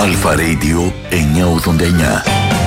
Αλφα Radio 989.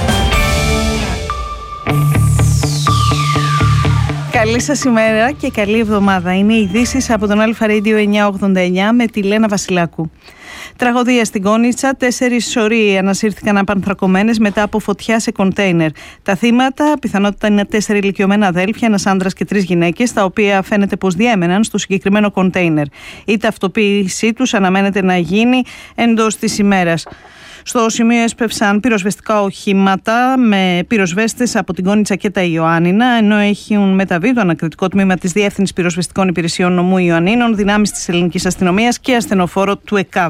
Καλή σας ημέρα και καλή εβδομάδα. Είναι οι ειδήσεις από τον Αλφα Radio 989 με τη Λένα Βασιλάκου. Τραγωδία στην Κόνιτσα. 4 σωροί ανασύρθηκαν απανθρακωμένες μετά από φωτιά σε κοντέινερ. Τα θύματα πιθανότητα είναι 4 ηλικιωμένα αδέλφια, ένας άντρας και 3 γυναίκες, τα οποία φαίνεται πως διέμεναν στο συγκεκριμένο κοντέινερ. Η ταυτοποίησή τους αναμένεται να γίνει εντός της ημέρας. Στο σημείο έσπευσαν πυροσβεστικά οχήματα με πυροσβέστες από την Κόνιτσα και τα Ιωάννινα, ενώ έχουν μεταβεί το ανακριτικό τμήμα της Διεύθυνσης Πυροσβεστικών Υπηρεσιών Νομού Ιωαννίνων, δυνάμεις της Ελληνικής Αστυνομίας και ασθενοφόρο του ΕΚΑΒ.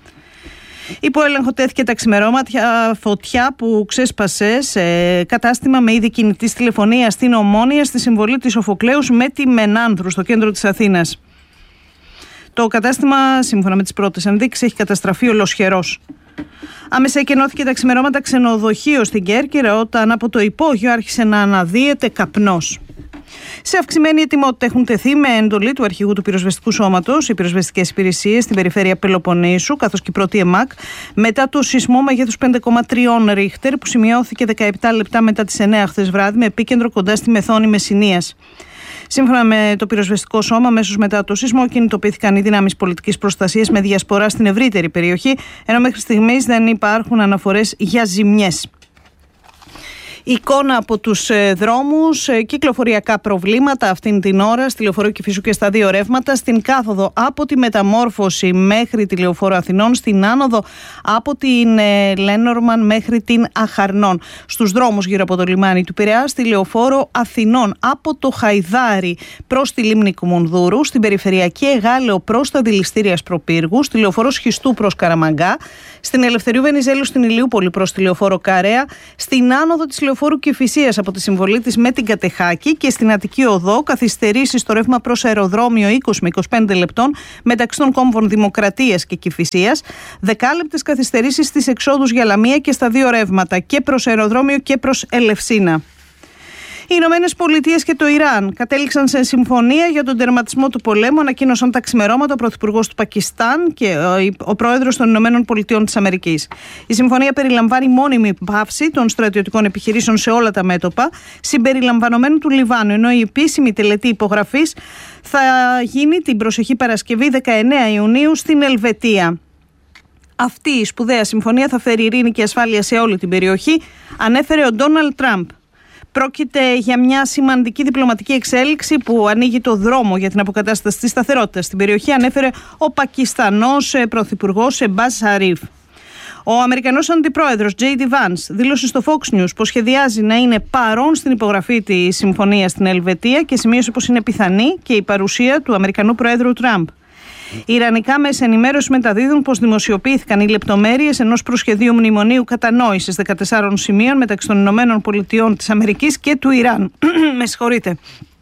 Υπό έλεγχο τέθηκε τα ξημερώματα φωτιά που ξέσπασε σε κατάστημα με είδη κινητής τηλεφωνίας στην Ομόνια, στη συμβολή της Σοφοκλέους με τη Μενάνδρου, στο κέντρο της Αθήνας. Το κατάστημα, σύμφωνα με τις πρώτες ενδείξεις, έχει καταστραφεί ολοσχερός. Άμεσα εκενώθηκε τα ξημερώματα ξενοδοχείο στην Κέρκυρα, όταν από το υπόγειο άρχισε να αναδύεται καπνός. Σε αυξημένη ετοιμότητα έχουν τεθεί, με εντολή του αρχηγού του πυροσβεστικού σώματος, οι πυροσβεστικές υπηρεσίες στην περιφέρεια Πελοποννήσου, καθώς και η πρώτη ΕΜΑΚ, μετά το σεισμό μεγέθους 5,3 ρίχτερ που σημειώθηκε 17 λεπτά μετά τις 9 χθες βράδυ, με επίκεντρο κοντά στη Μεθόνη Μεσσηνίας. Σύμφωνα με το πυροσβεστικό σώμα, αμέσως μετά το σεισμό κινητοποιήθηκαν οι δυνάμεις πολιτικής προστασίας με διασπορά στην ευρύτερη περιοχή, ενώ μέχρι στιγμής δεν υπάρχουν αναφορές για ζημιές. Εικόνα από τους δρόμους, κυκλοφοριακά προβλήματα αυτήν την ώρα στη Λεωφόρο Κηφισού και στα δύο ρεύματα, στην κάθοδο από τη Μεταμόρφωση μέχρι τη Λεωφόρο Αθηνών, στην άνοδο από την Λένορμαν μέχρι την Αχαρνών. Στους δρόμους γύρω από το λιμάνι του Πειραιά, στη Λεωφόρο Αθηνών από το Χαϊδάρι προς τη Λίμνη Κουμουνδούρου, στην περιφερειακή Εγάλεο προς τα Δηληστήρια Προπύργου, στη Λεωφόρο Σχιστού προς Καραμαγκά, στην Ελευθερίου Βενιζέλου στην Ηλιούπολη προς τη Λεωφόρο Καρέα, στην άνοδο της Λεωφόρου Κηφισίας από τη συμβολή της με την Κατεχάκη και στην Αττική Οδό καθυστερήσεις στο ρεύμα προς αεροδρόμιο 20 με 25 λεπτών μεταξύ των κόμβων Δημοκρατίας και Κηφισίας, δεκάλεπτες καθυστερήσεις στις εξόδους για Λαμία και στα δύο ρεύματα και προς αεροδρόμιο και προς Ελευσίνα. Οι Ηνωμένες Πολιτείες και το Ιράν κατέληξαν σε συμφωνία για τον τερματισμό του πολέμου, ανακοίνωσαν τα ξημερώματα ο Πρωθυπουργός του Πακιστάν και ο Πρόεδρος των Ηνωμένων Πολιτειών της Αμερικής. Η συμφωνία περιλαμβάνει μόνιμη πάυση των στρατιωτικών επιχειρήσεων σε όλα τα μέτωπα, συμπεριλαμβανομένου του Λιβάνου, ενώ η επίσημη τελετή υπογραφής θα γίνει την προσεχή Παρασκευή 19 Ιουνίου στην Ελβετία. Αυτή η σπουδαία συμφωνία θα φέρει ειρήνη και ασφάλεια σε όλη την περιοχή, ανέφερε ο Ντόναλντ Τραμπ. Πρόκειται για μια σημαντική διπλωματική εξέλιξη που ανοίγει το δρόμο για την αποκατάσταση της σταθερότητας στην περιοχή, ανέφερε ο Πακιστανός Πρωθυπουργός Μπάζ Σαρίφ. Ο Αμερικανός Αντιπρόεδρος J.D. Vance δήλωσε στο Fox News πως σχεδιάζει να είναι παρόν στην υπογραφή της συμφωνίας στην Ελβετία και σημείωσε πως είναι πιθανή και η παρουσία του Αμερικανού Προέδρου Τραμπ. Οι ιρανικά μέσα ενημέρωση μεταδίδουν πως δημοσιοποιήθηκαν οι λεπτομέρειες ενός προσχεδίου μνημονίου κατανόησης 14 σημείων μεταξύ των Ηνωμένων Πολιτειών της Αμερικής και του Ιράν. Με συγχωρείτε.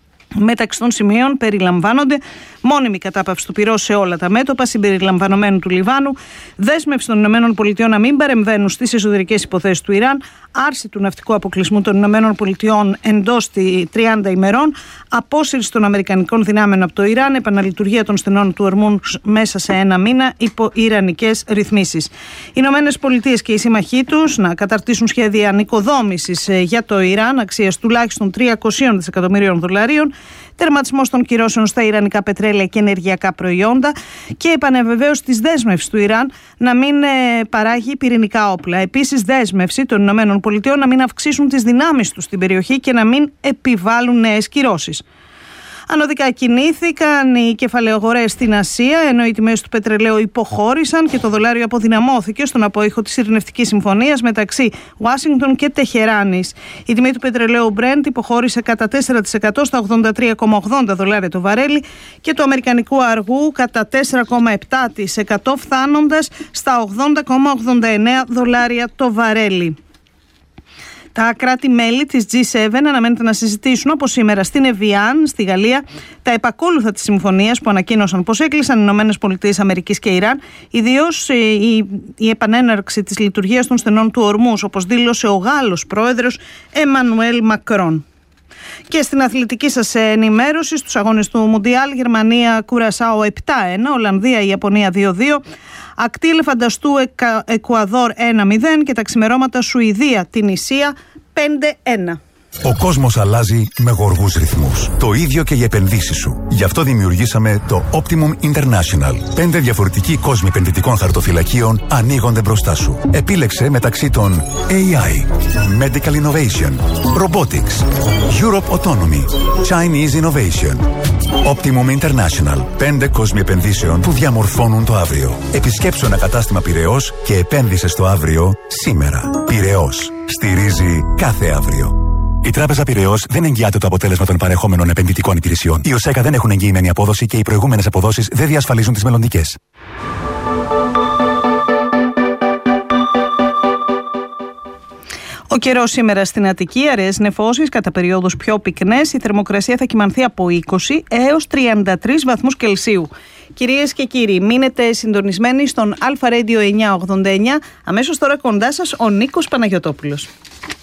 Μεταξύ των σημείων περιλαμβάνονται μόνιμη κατάπαυση του πυρός σε όλα τα μέτωπα, συμπεριλαμβανομένου του Λιβάνου, δέσμευση των ΗΠΑ να μην παρεμβαίνουν στις εσωτερικές υποθέσεις του Ιράν, άρση του ναυτικού αποκλεισμού των ΗΠΑ εντός 30 ημερών, απόσυρση των αμερικανικών δυνάμεων από το Ιράν, επαναλειτουργία των στενών του Ορμούντζ μέσα σε ένα μήνα υπό ιρανικές ρυθμίσεις. Οι ΗΠΑ και οι σύμμαχοί τους να καταρτήσουν σχέδια ανοικοδόμησης για το Ιράν αξίας τουλάχιστον $300 δισεκατομμυρίων, τερματισμός των κυρώσεων στα ιρανικά πετρέλαια και ενεργειακά προϊόντα και επανεβεβαίωση της δέσμευσης του Ιράν να μην παράγει πυρηνικά όπλα. Επίσης, δέσμευση των ΗΠΑ να μην αυξήσουν τις δυνάμεις τους στην περιοχή και να μην επιβάλλουν νέες κυρώσεις. Ανωδικά κινήθηκαν οι κεφαλαιογορές στην Ασία, ενώ οι τιμές του πετρελαίου υποχώρησαν και το δολάριο αποδυναμώθηκε στον απόϊχο της ειρηνευτικής συμφωνίας μεταξύ Ουάσιγκτον και Τεχεράνης. Η τιμή του πετρελαίου Brent υποχώρησε κατά 4% στα $83,80 το βαρέλι και του αμερικανικού αργού κατά 4,7% φτάνοντας στα $80,89 το βαρέλι. Τα κράτη-μέλη της G7 αναμένεται να συζητήσουν από σήμερα στην Εβιάν, στη Γαλλία, τα επακόλουθα της συμφωνίας που ανακοίνωσαν πως έκλεισαν οι ΗΠΑ και Ιράν, ιδίως η επανέναρξη της λειτουργίας των στενών του Ορμούς, όπως δήλωσε ο Γάλλος πρόεδρος Εμμανουέλ Μακρόν. Και στην αθλητική σας ενημέρωση, στους αγώνες του Μουντιάλ, Γερμανία Κουρασάο 7-1, Ολλανδία Ιαπωνία 2-2, Ακτή Ελεφανταστού Εκουαδόρ 1-0 και τα ξημερώματα Σουηδία Τινησία 5-1. Ο κόσμος αλλάζει με γοργούς ρυθμούς. Το ίδιο και οι επενδύσεις σου. Γι' αυτό δημιουργήσαμε το Optimum International. 5 διαφορετικοί κόσμοι επενδυτικών χαρτοφυλακίων ανοίγονται μπροστά σου. Επίλεξε μεταξύ των AI, Medical Innovation, Robotics, Europe Autonomy, Chinese Innovation. Optimum International. 5 κόσμοι επενδύσεων που διαμορφώνουν το αύριο. Επισκέψου ένα κατάστημα Πειραιώς και επένδυσε στο αύριο σήμερα. Πειραιώς. Στηρίζει κάθε αύριο. Η Τράπεζα Πειραιώς δεν εγγυάται το αποτέλεσμα των παρεχόμενων επενδυτικών υπηρεσιών. Οι ΟΣΕΚΑ δεν έχουν εγγυημένη απόδοση και οι προηγούμενες αποδόσεις δεν διασφαλίζουν τις μελλοντικές. Ο καιρός σήμερα στην Αττική, αραιές νεφώσεις, κατά περιόδους πιο πυκνές. Η θερμοκρασία θα κυμανθεί από 20 έως 33 βαθμούς Κελσίου. Κυρίες και κύριοι, μείνετε συντονισμένοι στον Αλφα Radio 989. Αμέσως τώρα κοντά σας ο Νίκος Παναγιωτόπουλος.